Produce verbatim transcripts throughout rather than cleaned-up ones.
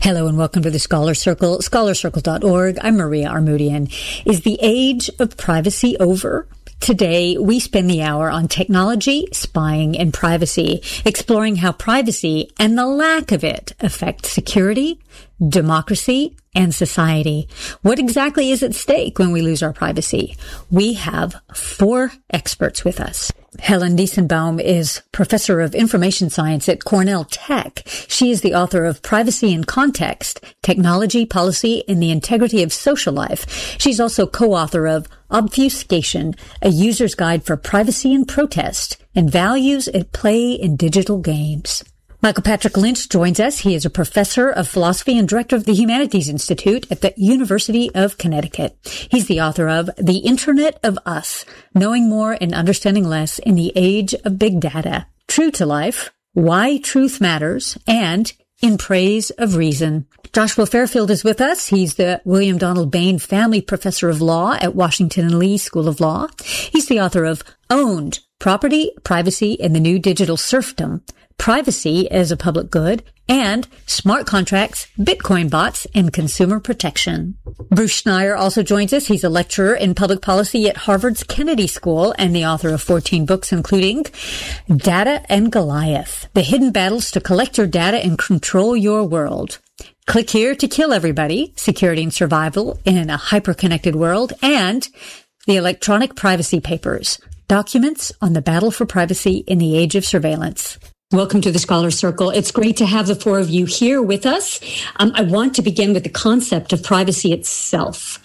Hello and welcome to the Scholar Circle, scholar circle dot org. I'm Maria Armoudian. Is the age of privacy over? Today, we spend the hour on technology, spying, and privacy, exploring how privacy and the lack of it affect security, democracy, and society. What exactly is at stake when we lose our privacy? We have four experts with us. Helen Diesenbaum is professor of information science at Cornell Tech. She is the author of Privacy in Context, Technology, Policy, and the Integrity of Social Life. She's also co-author of Obfuscation, a user's guide for privacy and protest, and values at play in digital games. Michael Patrick Lynch joins us. He is a professor of philosophy and director of the Humanities Institute at the University of Connecticut. He's the author of The Internet of Us, Knowing More and Understanding Less in the Age of Big Data, True to Life, Why Truth Matters, and In Praise of Reason. Joshua Fairfield is with us. He's the William Donald Bain Family Professor of Law at Washington and Lee School of Law. He's the author of Owned, Property, Privacy, and the New Digital Serfdom, Privacy as a Public Good, and Smart Contracts, Bitcoin Bots, and Consumer Protection. Bruce Schneier also joins us. He's a lecturer in public policy at Harvard's Kennedy School and the author of fourteen books, including Data and Goliath, The Hidden Battles to Collect Your Data and Control Your World, Click Here to Kill Everybody, Security and Survival in a Hyper-Connected World, and The Electronic Privacy Papers, Documents on the Battle for Privacy in the Age of Surveillance. Welcome to the Scholar Circle. It's great to have the four of you here with us. Um, I want to begin with the concept of privacy itself,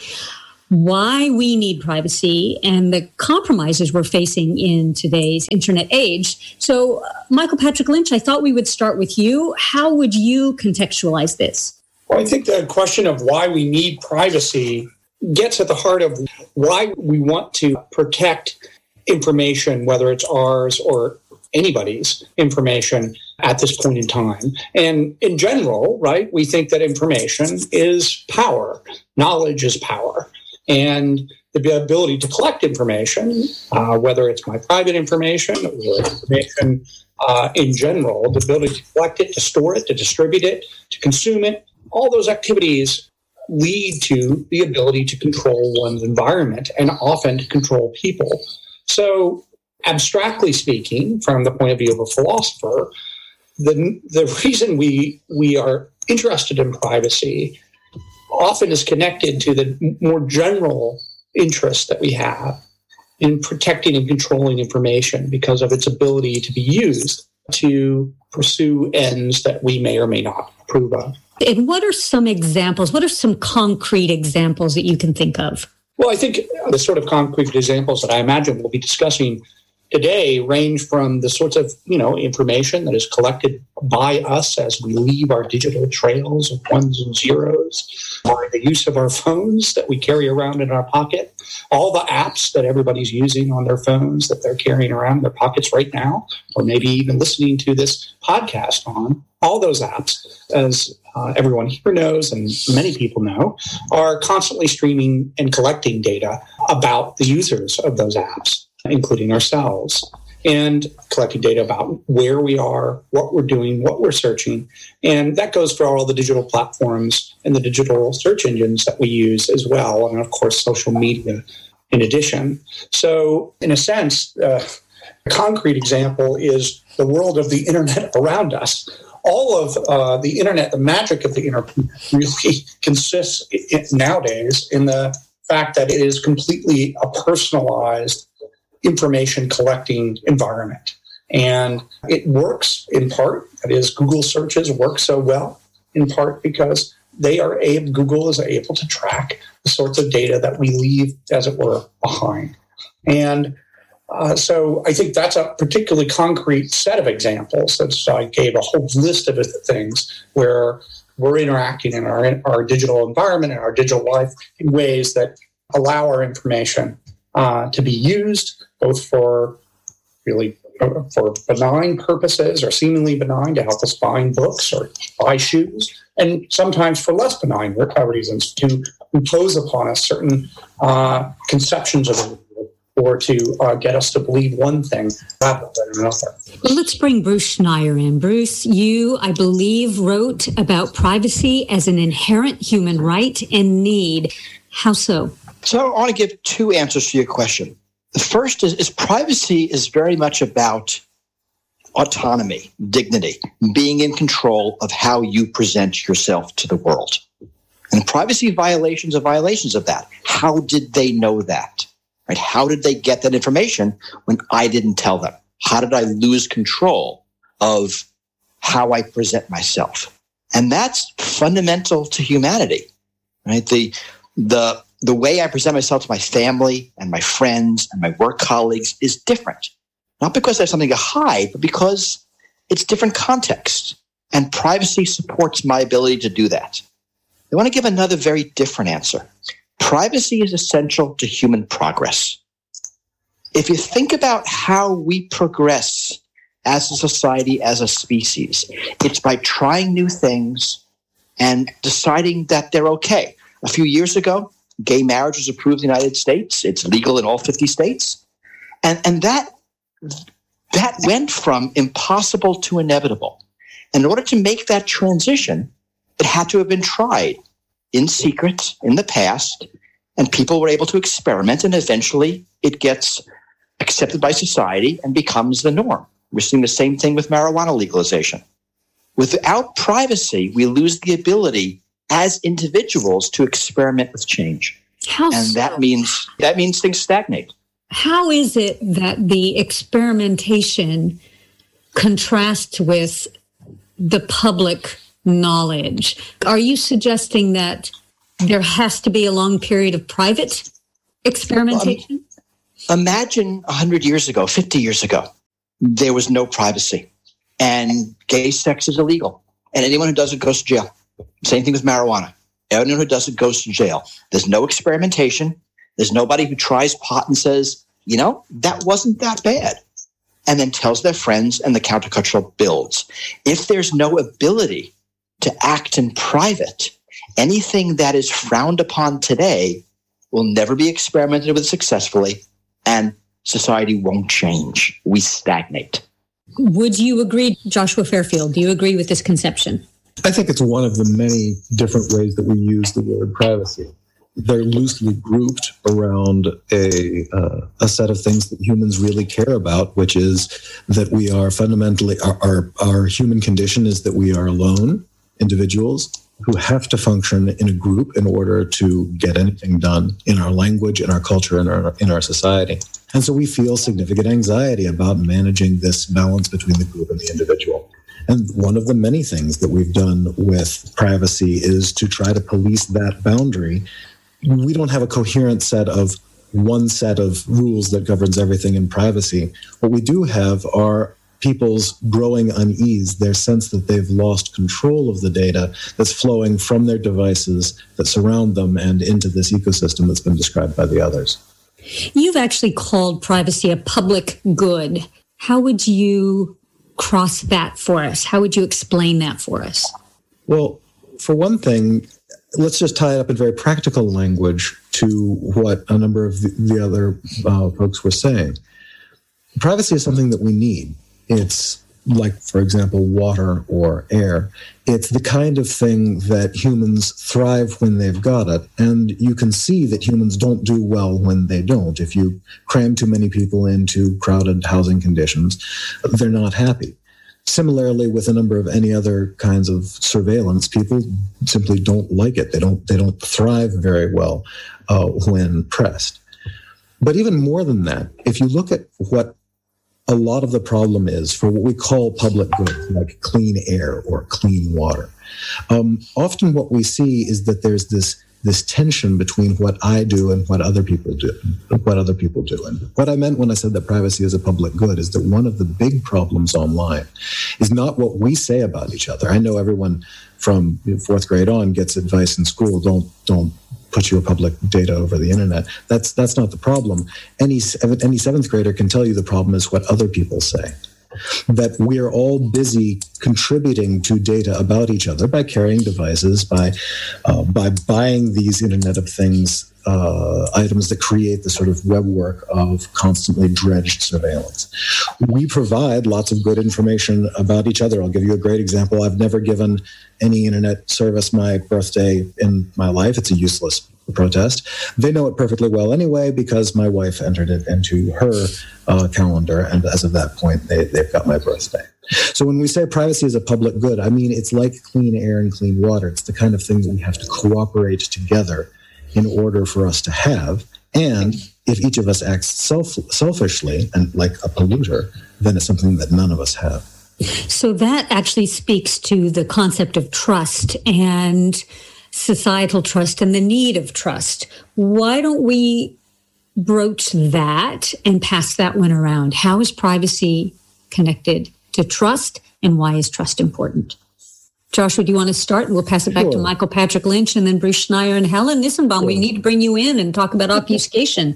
why we need privacy, and the compromises we're facing in today's internet age. So, uh, Michael Patrick Lynch, I thought we would start with you. How would you contextualize this? Well, I think the question of why we need privacy gets at the heart of why we want to protect information, whether it's ours or anybody's information at this point in time. And in general, right, we think that information is power. Knowledge is power. And the ability to collect information, uh, whether it's my private information or information uh, in general, the ability to collect it, to store it, to distribute it, to consume it, all those activities lead to the ability to control one's environment and often to control people. So abstractly speaking, from the point of view of a philosopher, the the reason we we are interested in privacy often is connected to the more general interest that we have in protecting and controlling information because of its ability to be used to pursue ends that we may or may not approve of. And what are some examples? What are some concrete examples that you can think of? Well, I think the sort of concrete examples that I imagine we'll be discussing today range from the sorts of, you know, information that is collected by us as we leave our digital trails of ones and zeros, or the use of our phones that we carry around in our pocket, all the apps that everybody's using on their phones that they're carrying around in their pockets right now, or maybe even listening to this podcast on. All those apps, as uh, everyone here knows and many people know, are constantly streaming and collecting data about the users of those apps, including ourselves, and collecting data about where we are, what we're doing, what we're searching. And that goes for all the digital platforms and the digital search engines that we use as well, and of course, social media in addition. So in a sense, uh, a concrete example is the world of the internet around us. All of uh, the internet, the magic of the internet really consists in, nowadays in the fact that it is completely a personalized information collecting environment. And it works in part, that is, Google searches work so well, in part because they are able, Google is able to track the sorts of data that we leave, as it were, behind. And uh, so I think that's a particularly concrete set of examples. That's, I gave a whole list of things where we're interacting in our, in our digital environment and our digital life in ways that allow our information uh, to be used both for really uh, for benign purposes or seemingly benign to help us find books or buy shoes, and sometimes for less benign reasons to impose upon us certain uh, conceptions of the world or to uh, get us to believe one thing rather than another. Well, let's bring Bruce Schneier in. Bruce, you, I believe, wrote about privacy as an inherent human right and need. How so? So I want to give two answers to your question. The first is, is privacy is very much about autonomy, dignity, being in control of how you present yourself to the world. And privacy violations are violations of that. How did they know that? Right? How did they get that information when I didn't tell them? How did I lose control of how I present myself? And that's fundamental to humanity. Right? The the the way I present myself to my family and my friends and my work colleagues is different. Not because I have something to hide, but because it's different context. And privacy supports my ability to do that. I want to give another very different answer. Privacy is essential to human progress. If you think about how we progress as a society, as a species, it's by trying new things and deciding that they're okay. A few years ago, gay marriage was approved in the United States. It's legal in all fifty states. And, and that, that went from impossible to inevitable. And in order to make that transition, it had to have been tried in secret in the past, and people were able to experiment, and eventually it gets accepted by society and becomes the norm. We're seeing the same thing with marijuana legalization. Without privacy, we lose the ability as individuals to experiment with change. How and so? that means that means things stagnate. How is it that the experimentation contrasts with the public knowledge? Are you suggesting that there has to be a long period of private experimentation? Um, imagine one hundred years ago, fifty years ago, there was no privacy and gay sex is illegal. And anyone who does it goes to jail. Same thing with marijuana. Anyone who does it goes to jail. There's no experimentation. There's nobody who tries pot and says, you know, that wasn't that bad, and then tells their friends, and the counterculture builds. If there's no ability to act in private, anything that is frowned upon today will never be experimented with successfully, and society won't change. We stagnate. Would you agree, Joshua Fairfield? Do you agree with this conception? I think it's one of the many different ways that we use the word privacy. They're loosely grouped around a uh, a set of things that humans really care about, which is that we are fundamentally, our, our, our human condition is that we are alone individuals who have to function in a group in order to get anything done in our language, in our culture, in our, in our society. And so we feel significant anxiety about managing this balance between the group and the individual. And one of the many things that we've done with privacy is to try to police that boundary. We don't have a coherent set of one set of rules that governs everything in privacy. What we do have are people's growing unease, their sense that they've lost control of the data that's flowing from their devices that surround them and into this ecosystem that's been described by the others. You've actually called privacy a public good. How would you cross that for us? How would you explain that for us? Well, for one thing, let's just tie it up in very practical language to what a number of the, the other uh, folks were saying. Privacy is something that we need. It's like, for example, water or air. It's the kind of thing that humans thrive when they've got it. And you can see that humans don't do well when they don't. If you cram too many people into crowded housing conditions, they're not happy. Similarly, with a number of any other kinds of surveillance, people simply don't like it. They don't, they don't thrive very well uh, when pressed. But even more than that, if you look at what a lot of the problem is for what we call public goods, like clean air or clean water. Um, often what we see is that there's this this tension between what I do and what other people do, what other people do. And what I meant when I said that privacy is a public good is that one of the big problems online is not what we say about each other. I know everyone from fourth grade on gets advice in school, don't don't put your public data over the internet. That's that's not the problem. Any any seventh grader can tell you the problem is what other people say. that we are all busy contributing to data about each other by carrying devices, by uh, by buying these Internet of Things uh, items that create the sort of web work of constantly dredged surveillance. We provide lots of good information about each other. I'll give you a great example. I've never given any Internet service my birthday in my life. It's a useless protest. They know it perfectly well anyway because my wife entered it into her uh, calendar, and as of that point, they, they've got my birthday. So when we say privacy is a public good, I mean it's like clean air and clean water. It's the kind of thing that we have to cooperate together in order for us to have. And if each of us acts self, selfishly and like a polluter, then it's something that none of us have. So that actually speaks to the concept of trust and societal trust and the need of trust. Why don't we broach that and pass that one around? How is privacy connected to trust, and why is trust important? Joshua, do you want to start? We'll pass it back sure. to Michael Patrick Lynch and then Bruce Schneier and Helen Nissenbaum. Sure. We need to bring you in and talk about obfuscation.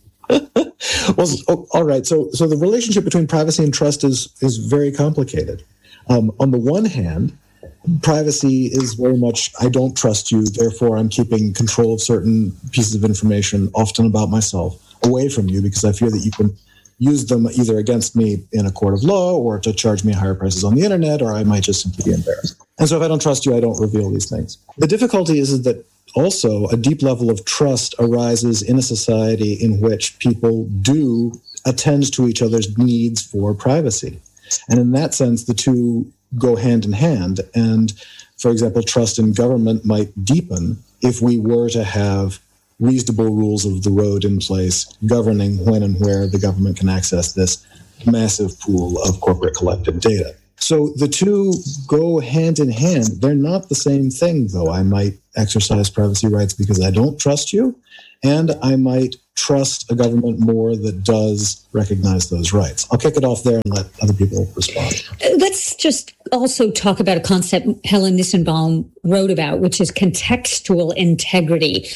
Well, oh, all right. So, so the relationship between privacy and trust is is very complicated. Um, on the one hand, privacy is very much, I don't trust you, therefore I'm keeping control of certain pieces of information, often about myself, away from you because I fear that you can use them either against me in a court of law or to charge me higher prices on the internet, or I might just simply be embarrassed. And so if I don't trust you, I don't reveal these things. The difficulty is that also a deep level of trust arises in a society in which people do attend to each other's needs for privacy. And in that sense, the two go hand in hand. And, for example, trust in government might deepen if we were to have reasonable rules of the road in place governing when and where the government can access this massive pool of corporate collected data. So the two go hand in hand. They're not the same thing, though. I might exercise privacy rights because I don't trust you, and I might trust a government more that does recognize those rights. I'll kick it off there and let other people respond. Let's just also talk about a concept Helen Nissenbaum wrote about, which is contextual integrity.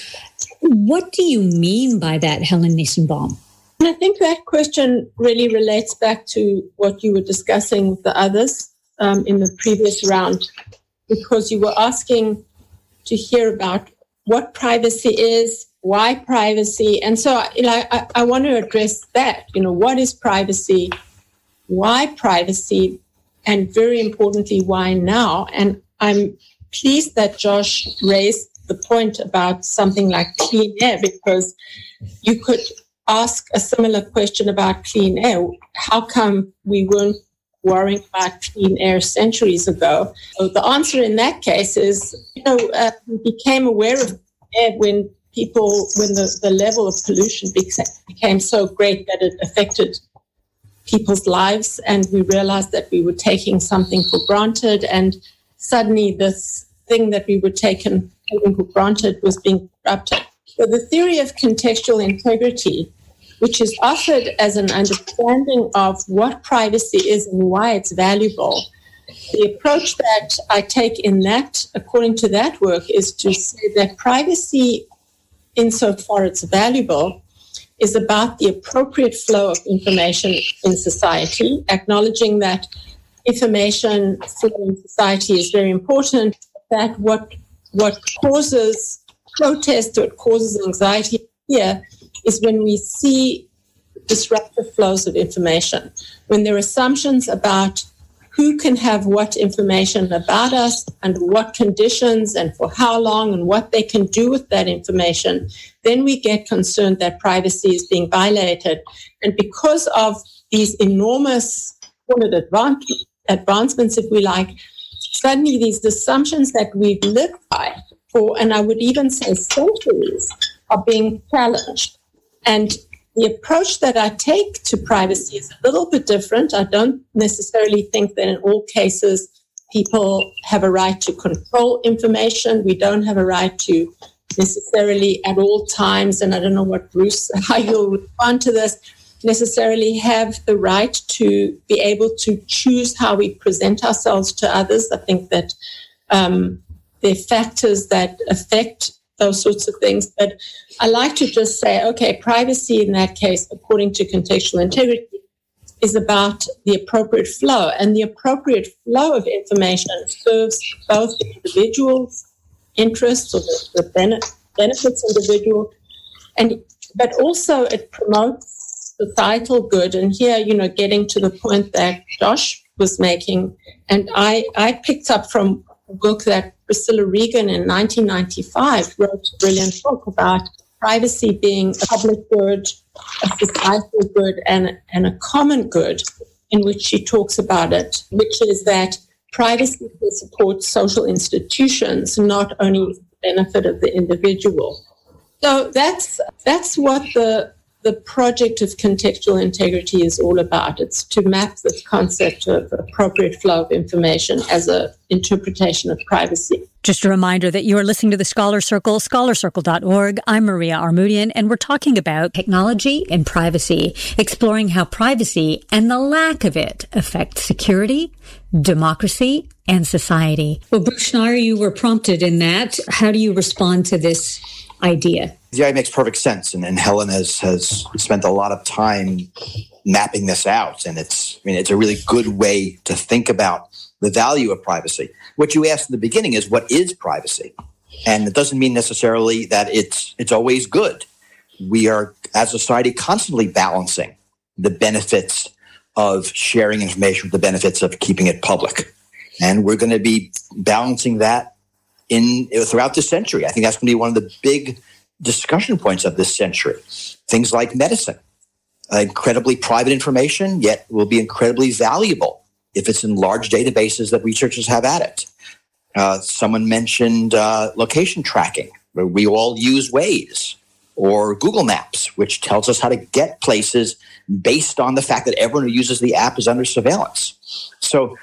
What do you mean by that, Helen Nissenbaum? I think that question really relates back to what you were discussing with the others um, in the previous round, because you were asking to hear about what privacy is, why privacy. And so you know, I, I want to address that. You know, what is privacy? Why privacy? And very importantly, why now? And I'm pleased that Josh raised the point about something like clean air, because you could ask a similar question about clean air. How come we weren't worrying about clean air centuries ago? So the answer in that case is, you know, uh, we became aware of air when people, when the, the level of pollution became so great that it affected people's lives, and we realized that we were taking something for granted, and suddenly this thing that we were taking for granted was being corrupted. So the theory of contextual integrity, which is offered as an understanding of what privacy is and why it's valuable, the approach that I take in that, according to that work, is to say that privacy, insofar it's valuable, is about the appropriate flow of information in society, acknowledging that information flow in society is very important, that what what causes protest or causes anxiety here is when we see disruptive flows of information, when there are assumptions about who can have what information about us, under what conditions and for how long, and what they can do with that information, then we get concerned that privacy is being violated. And because of these enormous, call it advance, advancements, if we like, suddenly these assumptions that we've lived by for, and I would even say centuries, are being challenged. And the approach that I take to privacy is a little bit different. I don't necessarily think that in all cases people have a right to control information. We don't have a right to necessarily at all times, and I don't know what Bruce, how you'll respond to this, necessarily have the right to be able to choose how we present ourselves to others. I think that um, there are factors that affect those sorts of things. But I like to just say, okay, privacy in that case, according to contextual integrity, is about the appropriate flow, and the appropriate flow of information serves both the individual's interests or the, the benefit, benefits individual, and but also it promotes societal good. And here, you know, getting to the point that Josh was making, and I, I picked up from a book that Priscilla Regan in nineteen ninety-five wrote a brilliant book about privacy being a public good, a societal good, and, and a common good, in which she talks about it, which is that privacy will support social institutions, not only the benefit of the individual. So that's that's what the the project of contextual integrity is all about. It's to map this concept of appropriate flow of information as an interpretation of privacy. Just a reminder that you are listening to the Scholar Circle, scholar circle dot org. I'm Maria Armoudian, and we're talking about technology and privacy, exploring how privacy and the lack of it affect security, democracy, and society. Well, Bruce Schneier, you were prompted in that. How do you respond to this idea? Yeah, it makes perfect sense. And, and Helen has, has spent a lot of time mapping this out. And it's, I mean, it's a really good way to think about the value of privacy. What you asked in the beginning is, what is privacy? And it doesn't mean necessarily that it's, it's always good. We are, as a society, constantly balancing the benefits of sharing information with the benefits of keeping it public. And we're going to be balancing that in throughout the century. I think that's going to be one of the big discussion points of this century. Things like medicine, uh, incredibly private information, yet will be incredibly valuable if it's in large databases that researchers have at it. Uh, someone mentioned uh, location tracking, where we all use Waze or Google Maps, which tells us how to get places based on the fact that everyone who uses the app is under surveillance. So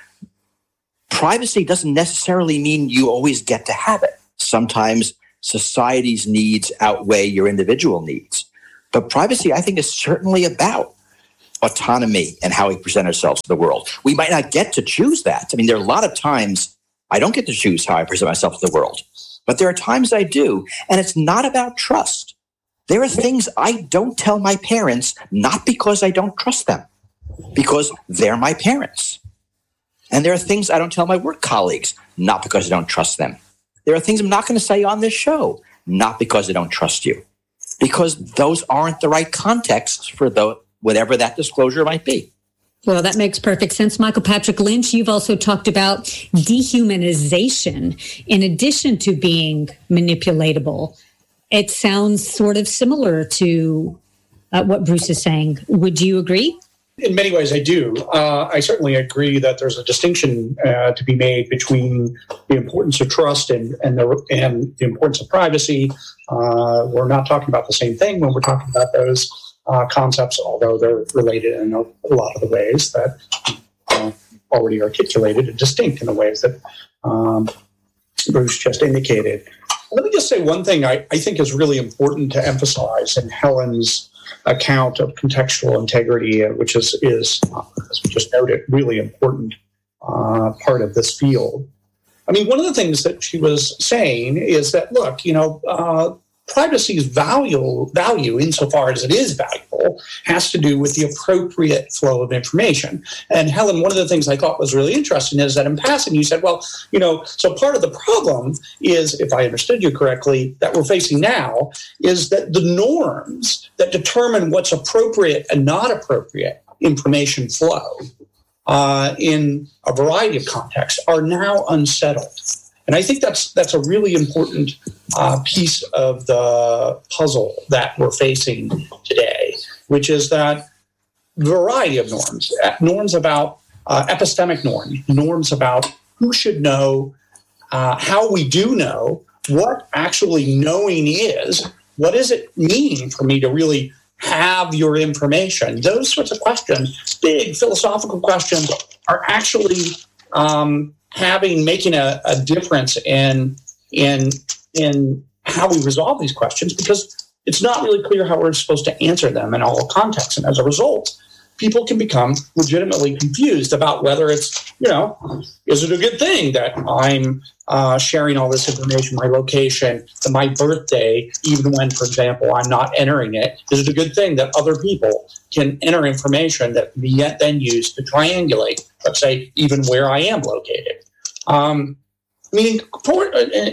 privacy doesn't necessarily mean you always get to have it. Sometimes society's needs outweigh your individual needs. But privacy, I think, is certainly about autonomy and how we present ourselves to the world. We might not get to choose that. I mean, there are a lot of times I don't get to choose how I present myself to the world. But there are times I do. And it's not about trust. There are things I don't tell my parents, not because I don't trust them, because they're my parents. And there are things I don't tell my work colleagues, not because I don't trust them. There are things I'm not going to say on this show, not because I don't trust you, because those aren't the right contexts for the, whatever that disclosure might be. Well, that makes perfect sense. Michael Patrick Lynch, you've also talked about dehumanization in addition to being manipulatable. It sounds sort of similar to uh, what Bruce is saying. Would you agree? In many ways, I do. Uh, I certainly agree that there's a distinction uh, to be made between the importance of trust and and the, and the importance of privacy. Uh, we're not talking about the same thing when we're talking about those uh, concepts, although they're related in a, a lot of the ways that uh, already articulated and distinct in the ways that um, Bruce just indicated. Let me just say one thing I, I think is really important to emphasize in Helen's account of contextual integrity, which is, is uh, as we just noted, really important uh, part of this field. I mean, one of the things that she was saying is that, look, you know, uh, privacy's value, value insofar as it is valuable, has to do with the appropriate flow of information. And Helen, one of the things I thought was really interesting is that in passing, you said, well, you know, so part of the problem is, if I understood you correctly, that we're facing now is that the norms that determine what's appropriate and not appropriate information flow uh, in a variety of contexts are now unsettled. And I think that's that's a really important uh, piece of the puzzle that we're facing today, which is that variety of norms, norms about uh, epistemic norms, norms about who should know, uh, how we do know, what actually knowing is, what does it mean for me to really have your information? Those sorts of questions, big philosophical questions, are actually um, having making a, a difference in in in how we resolve these questions, because it's not really clear how we're supposed to answer them in all contexts. And as a result, people can become legitimately confused about whether it's, you know, is it a good thing that I'm uh, sharing all this information, my location, and my birthday, even when, for example, I'm not entering it? Is it a good thing that other people can enter information that can be yet then used to triangulate, let's say, even where I am located? Um, I mean, for,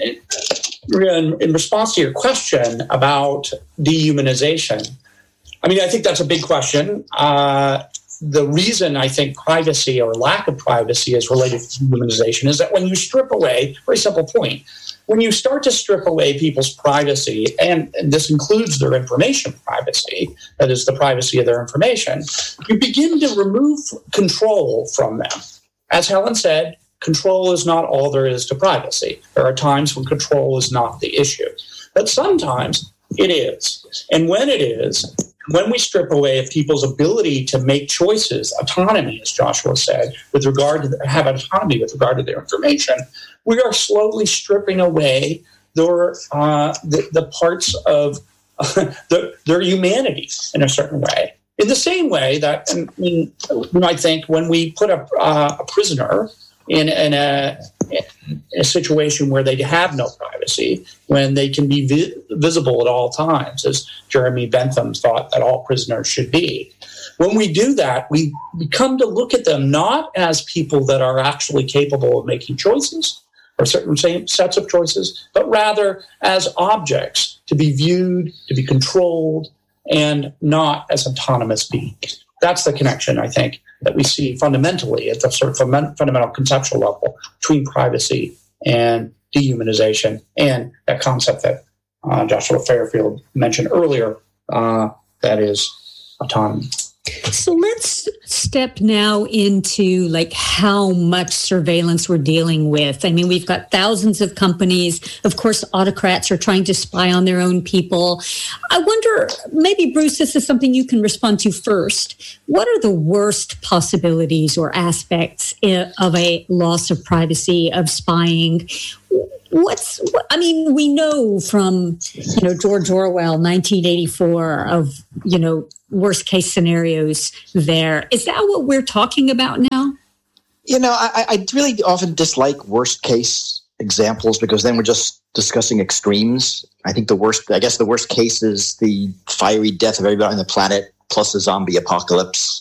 in, in response to your question about dehumanization, I mean, I think that's a big question. Uh, the reason I think privacy or lack of privacy is related to dehumanization is that when you strip away, very simple point, when you start to strip away people's privacy, and, and this includes their information privacy, that is the privacy of their information, you begin to remove control from them. As Helen said, control is not all there is to privacy. There are times when control is not the issue, but sometimes it is. And when it is, when we strip away of people's ability to make choices, autonomy, as Joshua said, with regard to the, have autonomy with regard to their information, we are slowly stripping away their uh, the, the parts of uh, the, their humanity in a certain way. In the same way that, I mean, you might think when we put a, uh, a prisoner in, in, a, in a situation where they have no privacy, when they can be vi- visible at all times, as Jeremy Bentham thought that all prisoners should be. When we do that, we, we come to look at them not as people that are actually capable of making choices or certain same sets of choices, but rather as objects to be viewed, to be controlled, and not as autonomous beings. That's the connection, I think, that we see fundamentally at the sort of fundamental conceptual level between privacy and dehumanization, and that concept that uh, Joshua Fairfield mentioned earlier, uh, that is autonomy. So let's step now into like how much surveillance we're dealing with. I mean, we've got thousands of companies. Of course, autocrats are trying to spy on their own people. I wonder, maybe, Bruce, this is something you can respond to first. What are the worst possibilities or aspects of a loss of privacy, of spying? What's, I mean, we know from, you know, George Orwell, nineteen eighty-four, of, you know, worst case scenarios there. Is that what we're talking about now? You know, I, I really often dislike worst case examples because then we're just discussing extremes. I think the worst, I guess the worst case is the fiery death of everybody on the planet plus a zombie apocalypse.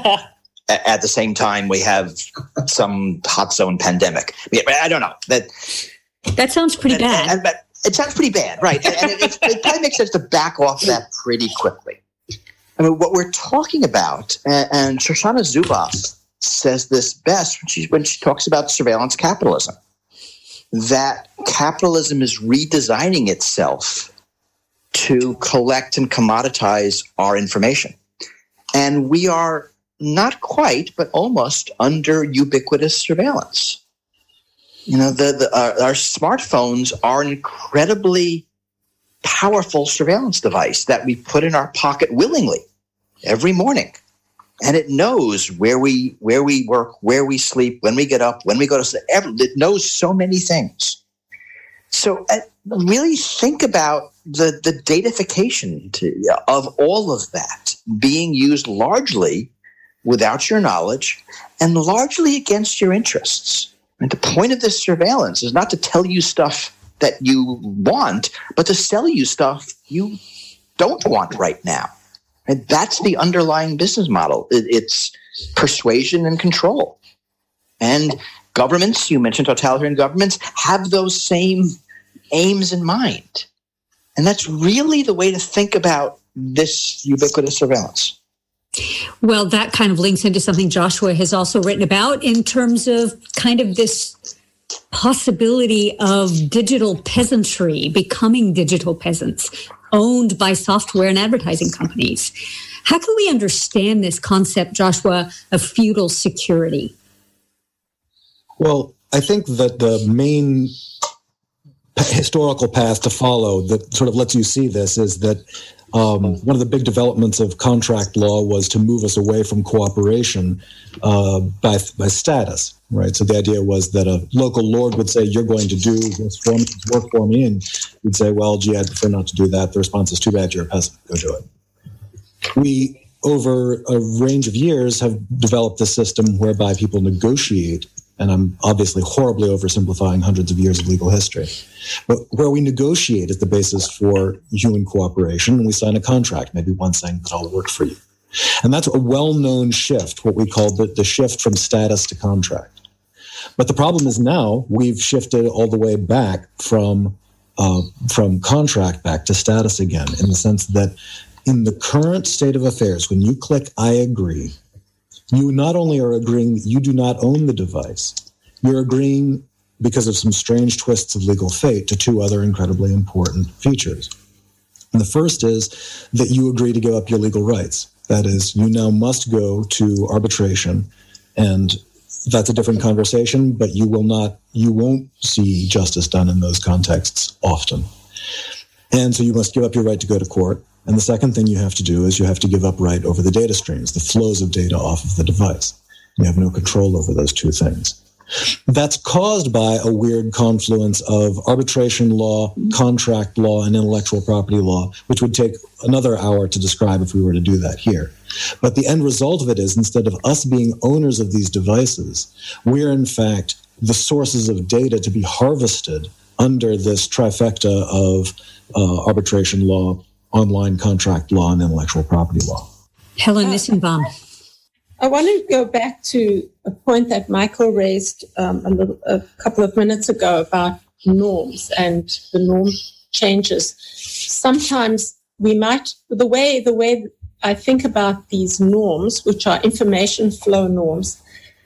At the same time, we have some hot zone pandemic. I don't know. That that sounds pretty and, bad. And, and, it sounds pretty bad, right? And, and it, it, it probably makes sense to back off that pretty quickly. I mean, what we're talking about, and, and Shoshana Zuboff says this best when she, when she talks about surveillance capitalism, that capitalism is redesigning itself to collect and commoditize our information. And we are not quite, but almost under ubiquitous surveillance. You know, the, the our, our smartphones are an incredibly powerful surveillance device that we put in our pocket willingly every morning. And it knows where we where we work, where we sleep, when we get up, when we go to sleep. It knows so many things. So uh, really think about the, the datafication to, of all of that being used largely without your knowledge and largely against your interests. And the point of this surveillance is not to tell you stuff that you want, but to sell you stuff you don't want right now. And that's the underlying business model. It's persuasion and control. And governments, you mentioned totalitarian governments, have those same aims in mind. And that's really the way to think about this ubiquitous surveillance. Well, that kind of links into something Joshua has also written about in terms of kind of this possibility of digital peasantry, becoming digital peasants, owned by software and advertising companies. How can we understand this concept, Joshua, of feudal security? Well, I think that the main historical path to follow that sort of lets you see this is that um, one of the big developments of contract law was to move us away from cooperation uh, by, by status, right? So the idea was that a local lord would say, you're going to do this for me, work for me, and we'd say, well, gee, I'd prefer not to do that. The response is, too bad, you're a peasant, go do it. We over a range of years, have developed a system whereby people negotiate, and I'm obviously horribly oversimplifying hundreds of years of legal history, but where we negotiate as the basis for human cooperation, and we sign a contract, maybe one saying that I'll work for you. And that's a well-known shift, what we call the, the shift from status to contract. But the problem is now we've shifted all the way back from uh, from contract back to status again, in the sense that in the current state of affairs, when you click I agree, you not only are agreeing that you do not own the device, you're agreeing, because of some strange twists of legal fate, to two other incredibly important features. And the first is that you agree to give up your legal rights. That is, you now must go to arbitration, and that's a different conversation, but you will not, you won't see justice done in those contexts often. And so you must give up your right to go to court. And the second thing you have to do is you have to give up right over the data streams, the flows of data off of the device. You have no control over those two things. That's caused by a weird confluence of arbitration law, contract law, and intellectual property law, which would take another hour to describe if we were to do that here. But the end result of it is, instead of us being owners of these devices, we're in fact the sources of data to be harvested under this trifecta of uh, arbitration law, online contract law, and intellectual property law. Helen Nissenbaum. I want to go back to a point that Michael raised um, a, little, a couple of minutes ago about norms and the norm changes. Sometimes we might, the way the way I think about these norms, which are information flow norms,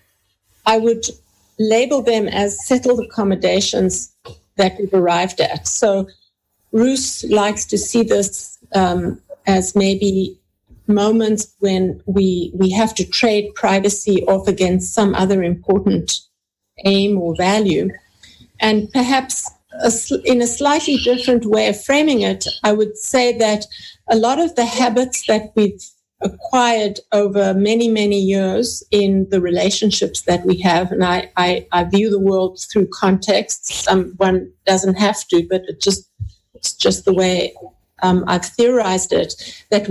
I would label them as settled accommodations that we've arrived at. So Roos likes to see this um, as maybe moments when we we have to trade privacy off against some other important aim or value. And perhaps a, in a slightly different way of framing it, I would say that a lot of the habits that we've acquired over many, many years in the relationships that we have, and I, I, I view the world through context. Someone doesn't have to, but it just it's just the way um, I've theorized it, that